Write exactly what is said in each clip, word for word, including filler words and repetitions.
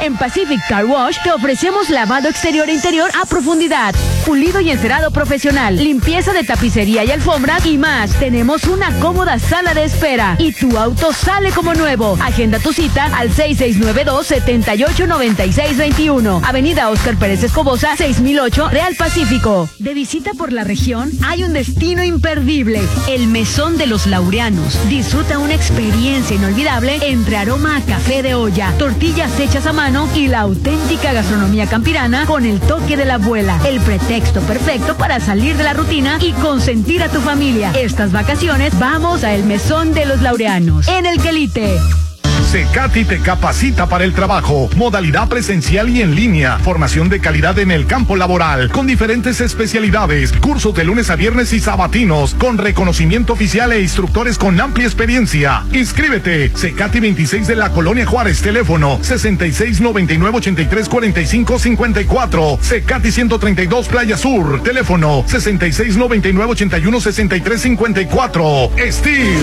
En Pacific Car Wash te ofrecemos lavado exterior e interior a profundidad, pulido y encerado profesional, limpieza de tapicería y alfombras y más. Tenemos una cómoda sala de espera y tu auto sale como nuevo. Agenda tu cita al seis seis nueve dos, siete ocho nueve seis dos uno. Avenida Óscar Pérez Escobosa, seis mil ocho, Real Pacífico. De visita por la región hay un destino imperdible, el Mesón de los Laureanos. Disfruta una experiencia inolvidable entre aroma a café de olla, tortillas hechas a mano y la auténtica gastronomía campirana con el toque de la abuela. El pretexto perfecto para salir de la rutina y consentir a tu familia. Estas vacaciones vamos a el Mesón de los Laureanos, en el Quelite. Cecati te capacita para el trabajo, modalidad presencial y en línea, formación de calidad en el campo laboral, con diferentes especialidades, cursos de lunes a viernes y sabatinos, con reconocimiento oficial e instructores con amplia experiencia. Inscríbete, Cecati veintiséis de la Colonia Juárez, teléfono sesenta y seis noventa y nueve ochenta y tres cuarenta y cinco cincuenta y cuatro, Cecati ciento treinta y dos Playa Sur, teléfono sesenta y seis noventa y nueve ochenta y uno sesenta y tres cincuenta y cuatro. Steve.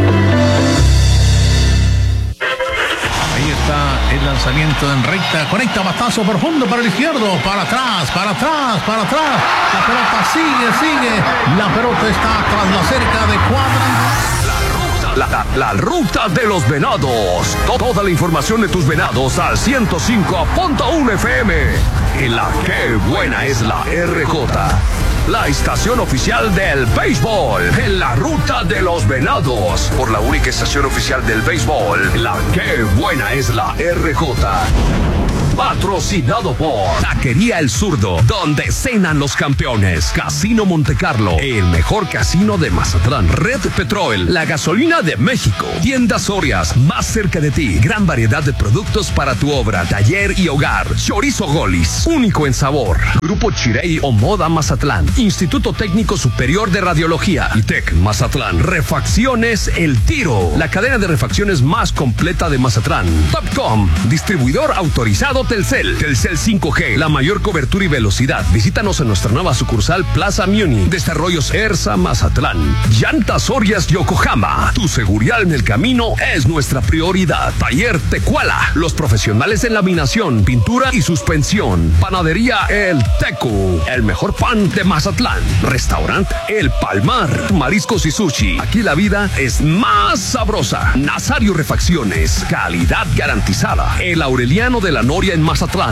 El lanzamiento en recta, conecta batazo profundo para el izquierdo, para atrás, para atrás, para atrás. La pelota sigue, sigue. La pelota está tras la cerca de cuadra. La, la, la ruta de los venados. Toda la información de tus venados al ciento cinco punto uno F M. En la que buena es la R J. La estación oficial del béisbol, en la ruta de los venados, por la única estación oficial del béisbol, la que buena es la R J. Patrocinado por Taquería El Zurdo, donde cenan los campeones. Casino Monte Carlo, el mejor casino de Mazatlán. Red Petrol, la gasolina de México. Tiendas Sorias, más cerca de ti. Gran variedad de productos para tu obra, taller y hogar. Chorizo Golis, único en sabor. Grupo Chirey o Moda Mazatlán. Instituto Técnico Superior de Radiología. ITEC Mazatlán. Refacciones El Tiro, la cadena de refacciones más completa de Mazatlán. Topcom, distribuidor autorizado Telcel. Telcel cinco G, la mayor cobertura y velocidad. Visítanos en nuestra nueva sucursal Plaza Muni. Desarrollos Ersa Mazatlán. Llantas Sorias Yokohama. Tu seguridad en el camino es nuestra prioridad. Taller Tecuala, los profesionales en laminación, pintura y suspensión. Panadería El Teco, el mejor pan de Mazatlán. Restaurante El Palmar, mariscos y sushi. Aquí la vida es más sabrosa. Nazario Refacciones, calidad garantizada. El Aureliano de la Noria en Mazatlán.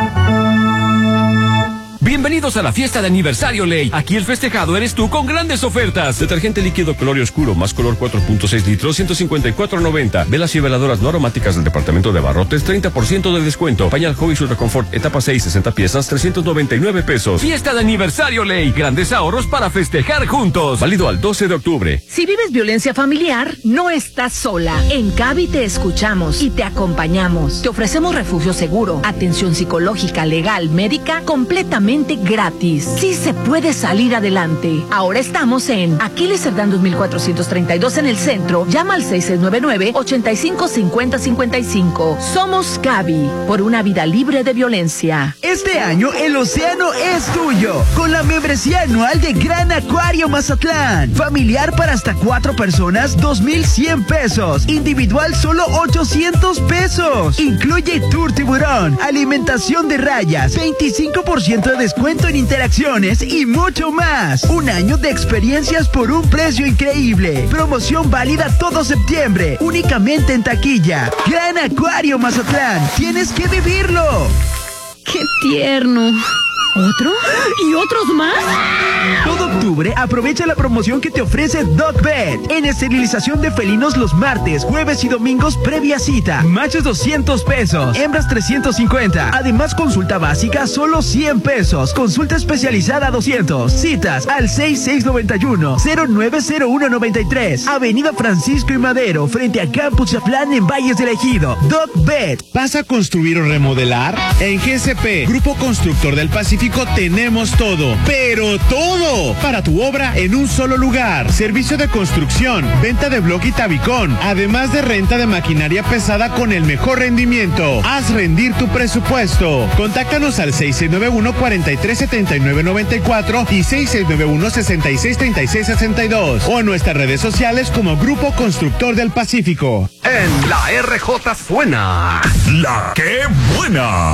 Bienvenidos a la fiesta de aniversario Ley. Aquí el festejado eres tú con grandes ofertas. Detergente líquido color y oscuro, más color cuatro punto seis litros, ciento cincuenta y cuatro noventa. Velas y veladoras no aromáticas del departamento de abarrotes, treinta por ciento de descuento. Pañal Hobby Ultra Confort, etapa seis, sesenta piezas, trescientos noventa y nueve pesos. Fiesta de aniversario Ley. Grandes ahorros para festejar juntos. Válido al doce de octubre. Si vives violencia familiar, no estás sola. En Cavi te escuchamos y te acompañamos. Te ofrecemos refugio seguro, atención psicológica, legal, médica, completamente gratis. Sí se puede salir adelante. Ahora estamos en Aquiles Cerdán dos mil cuatrocientos treinta y dos en el centro. Llama al seis seis nueve nueve, ocho cinco cinco cero cinco cinco. Somos Cavi, por una vida libre de violencia. Este año el océano es tuyo, con la membresía anual de Gran Acuario Mazatlán. Familiar para hasta cuatro personas, dos mil cien pesos. Individual, solo ochocientos pesos. Incluye tour tiburón, alimentación de rayas, veinticinco por ciento de descuento en interacciones y mucho más. Un año de experiencias por un precio increíble. Promoción válida todo septiembre, únicamente en taquilla. Gran Acuario Mazatlán, tienes que vivirlo. ¡Qué tierno! ¿Otro? ¿Y otros más? Todo octubre aprovecha la promoción que te ofrece DocVet. En esterilización de felinos los martes, jueves y domingos previa cita. Machos doscientos pesos, hembras trescientos cincuenta. Además consulta básica solo cien pesos. Consulta especializada doscientos. Citas al seis seis nueve uno, cero nueve cero uno nueve tres. Avenida Francisco y Madero, frente a Campus Chaflán en Valles del Ejido. DocVet. ¿Vas a construir o remodelar? En G C P, Grupo Constructor del Pacífico, Pacífico tenemos todo, pero todo, para tu obra en un solo lugar. Servicio de construcción, venta de bloque y tabicón, además de renta de maquinaria pesada con el mejor rendimiento. Haz rendir tu presupuesto. Contáctanos al seis seis nueve uno, cuatro tres siete nueve nueve cuatro y seis seis nueve uno, seis seis tres seis seis dos o en nuestras redes sociales como Grupo Constructor del Pacífico. En la R J suena La Que Buena.